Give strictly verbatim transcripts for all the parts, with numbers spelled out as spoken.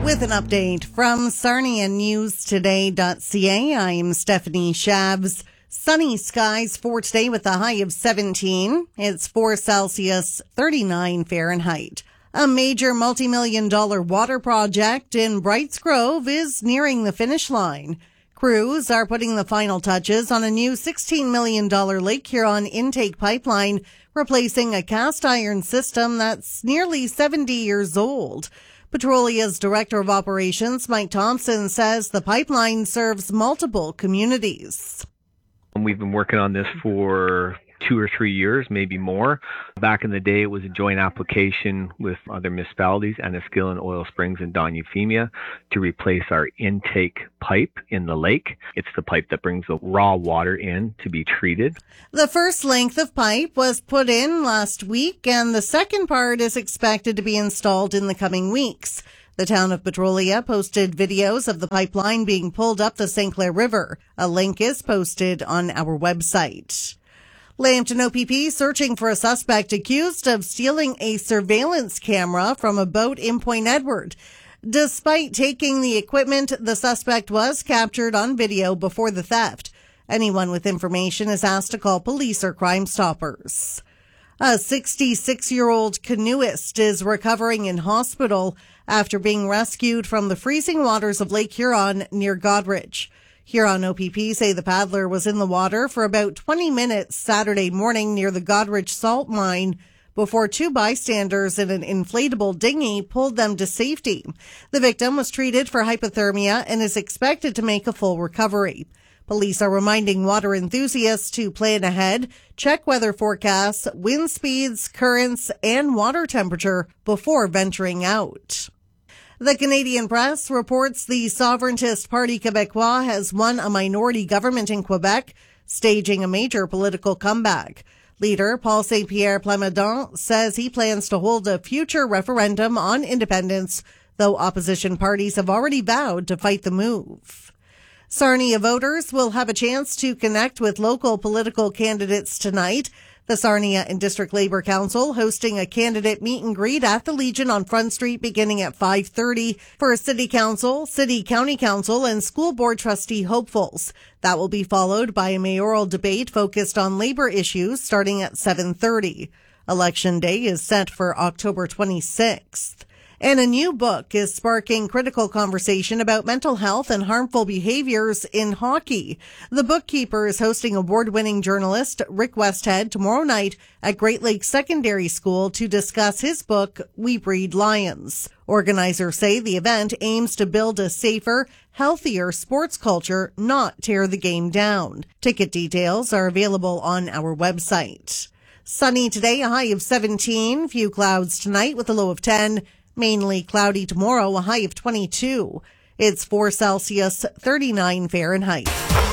With an update from Sarnia News Today dot C A, I'm Stephanie Shabs. Sunny skies for today with a high of seventeen. It's four Celsius, thirty-nine Fahrenheit. A major multi-million dollar water project in Brights Grove is nearing the finish line. Crews are putting the final touches on a new sixteen million dollars Lake Huron intake pipeline, replacing a cast iron system that's nearly seventy years old. Petrolia's Director of Operations, Mike Thompson, says the pipeline serves multiple communities. We've been working on this for two or three years, maybe more. Back in the day, it was a joint application with other municipalities, Enniskillen, Oil Springs, and Don Euphemia, to replace our intake pipe in the lake. It's the pipe that brings the raw water in to be treated. The first length of pipe was put in last week, and the second part is expected to be installed in the coming weeks. The town of Petrolia posted videos of the pipeline being pulled up the Saint Clair River. A link is posted on our website. Lambton O P P searching for a suspect accused of stealing a surveillance camera from a boat in Point Edward. Despite taking the equipment, the suspect was captured on video before the theft. Anyone with information is asked to call police or Crime Stoppers. A sixty-six-year-old canoeist is recovering in hospital after being rescued from the freezing waters of Lake Huron near Goderich. Huron O P P say the paddler was in the water for about twenty minutes Saturday morning near the Goderich salt mine before two bystanders in an inflatable dinghy pulled them to safety. The victim was treated for hypothermia and is expected to make a full recovery. Police are reminding water enthusiasts to plan ahead, check weather forecasts, wind speeds, currents, and water temperature before venturing out. The Canadian Press reports the Sovereigntist Parti Québécois has won a minority government in Quebec, staging a major political comeback. Leader Paul Saint-Pierre Plamondon says he plans to hold a future referendum on independence, though opposition parties have already vowed to fight the move. Sarnia voters will have a chance to connect with local political candidates tonight. The Sarnia and District Labour Council hosting a candidate meet and greet at the Legion on Front Street beginning at five thirty for City Council, City County Council, and School Board trustee hopefuls. That will be followed by a mayoral debate focused on labour issues starting at seven thirty. Election Day is set for October twenty-sixth. And a new book is sparking critical conversation about mental health and harmful behaviors in hockey. The Bookkeeper is hosting award-winning journalist Rick Westhead tomorrow night at Great Lakes Secondary School to discuss his book, We Breed Lions. Organizers say the event aims to build a safer, healthier sports culture, not tear the game down. Ticket details are available on our website. Sunny today, a high of seventeen. Few clouds tonight with a low of ten. Mainly cloudy tomorrow, a high of twenty-two. It's four Celsius, thirty-nine Fahrenheit.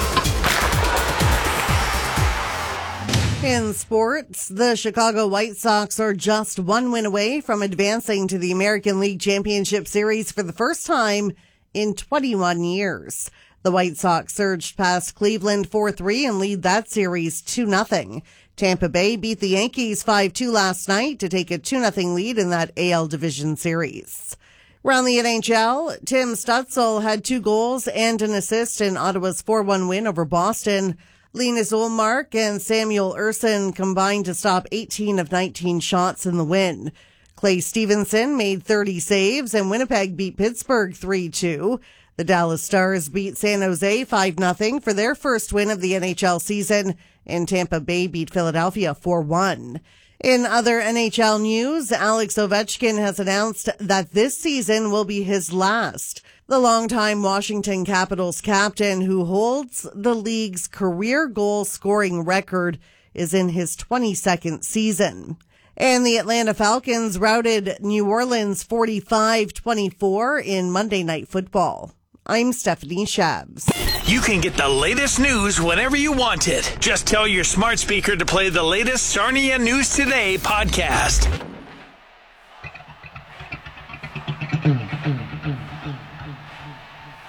In sports, the Chicago White Sox are just one win away from advancing to the American League Championship Series for the first time in twenty-one years. The White Sox surged past Cleveland four three and lead that series two nothing. Tampa Bay beat the Yankees five two last night to take a two nothing lead in that A L Division Series. Around the N H L, Tim Stutzel had two goals and an assist in Ottawa's four one win over Boston. Linus Ullmark and Samuel Ersson combined to stop eighteen of nineteen shots in the win. Clay Stevenson made thirty saves and Winnipeg beat Pittsburgh three two. The Dallas Stars beat San Jose five nothing for their first win of the N H L season, and Tampa Bay beat Philadelphia four one. In other N H L news, Alex Ovechkin has announced that this season will be his last. The longtime Washington Capitals captain, who holds the league's career goal scoring record, is in his twenty-second season. And the Atlanta Falcons routed New Orleans forty-five twenty-four in Monday Night Football. I'm Stephanie Shabs. You can get the latest news whenever you want it. Just tell your smart speaker to play the latest Sarnia News Today podcast.